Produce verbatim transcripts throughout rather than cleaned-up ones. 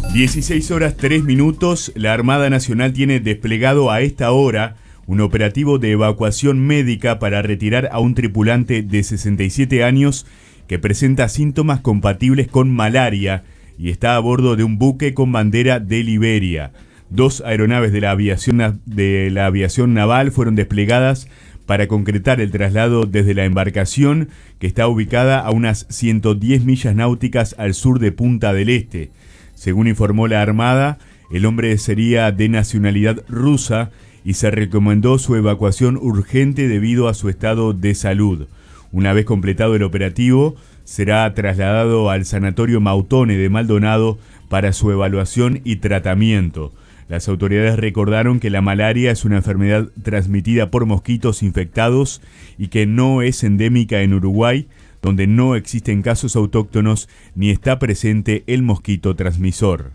dieciséis horas tres minutos, la Armada Nacional tiene desplegado a esta hora un operativo de evacuación médica para retirar a un tripulante de sesenta y siete años que presenta síntomas compatibles con malaria y está a bordo de un buque con bandera de Liberia. Dos aeronaves de la aviación, de la aviación naval fueron desplegadas para concretar el traslado desde la embarcación, que está ubicada a unas ciento diez millas náuticas al sur de Punta del Este. Según informó la Armada, el hombre sería de nacionalidad rusa y se recomendó su evacuación urgente debido a su estado de salud. Una vez completado el operativo, será trasladado al Sanatorio Mautone de Maldonado para su evaluación y tratamiento. Las autoridades recordaron que la malaria es una enfermedad transmitida por mosquitos infectados y que no es endémica en Uruguay, donde no existen casos autóctonos ni está presente el mosquito transmisor.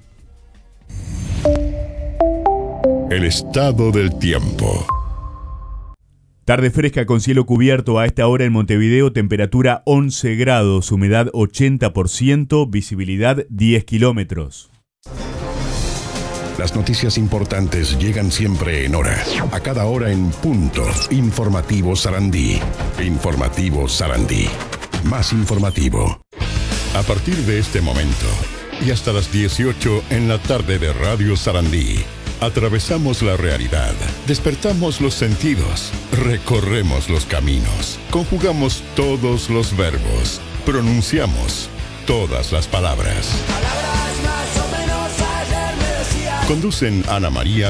El estado del tiempo. Tarde fresca con cielo cubierto a esta hora en Montevideo, temperatura once grados, humedad ochenta por ciento, visibilidad diez kilómetros. Las noticias importantes llegan siempre en hora, a cada hora en punto. Informativo Sarandí. Informativo Sarandí. Más informativo. A partir de este momento y hasta las dieciocho en la tarde de Radio Sarandí, atravesamos la realidad, despertamos los sentidos, recorremos los caminos, conjugamos todos los verbos, pronunciamos todas las palabras. Conducen Ana María